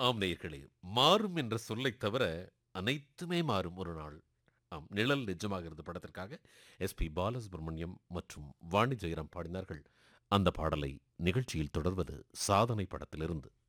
ஆம் நேயர்களே, மாறும் என்ற சொல்லைத் தவிர அனைத்துமே மாறும் ஒரு நாள். ஆம், நிழல் நிஜமாகிறது படத்திற்காக எஸ்பி பாலசுப்ரமணியம் மற்றும் வாணி ஜெயராம் பாடினார்கள். அந்த பாடலை நிகழ்ச்சியில் தொடர்வது சாதனை படத்திலிருந்து.